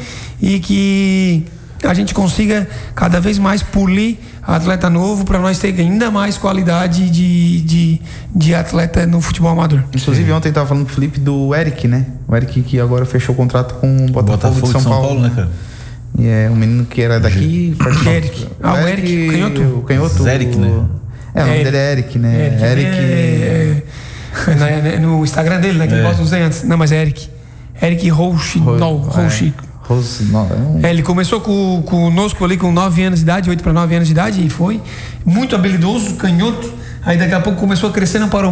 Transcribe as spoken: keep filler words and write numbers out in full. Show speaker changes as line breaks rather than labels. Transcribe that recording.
e que a gente consiga cada vez mais polir atleta novo para nós ter ainda mais qualidade de, de, de atleta no futebol amador.
Inclusive, ontem tava falando com o Felipe do Eric, né? O Eric que agora fechou o contrato com o Botafogo, Botafogo de São, São Paulo, Paulo, né, cara? E é um menino que era daqui.
Eric. Ah, o Eric, Eric canhoto?
O canhoto.
Zeric, né?
É, o nome dele é Eric, né?
Eric. Eric é, é, é, no Instagram dele, né? Que é. ele posta uns antes. Não, mas é Eric. Eric Rouchi. Não, Rouchi. É, ele começou com, conosco ali com nove anos de idade, oito para nove anos de idade, e foi muito habilidoso, canhoto. Aí daqui a pouco começou a crescer, não parou